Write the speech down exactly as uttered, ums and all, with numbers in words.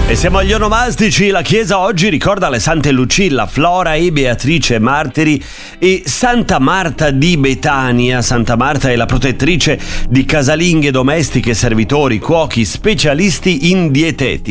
E siamo agli onomastici. La chiesa oggi ricorda le sante Lucilla, Flora e Beatrice martiri e Santa Marta di Betania. Santa Marta è la protettrice di casalinghe domestiche, servitori, cuochi, specialisti in dietetica.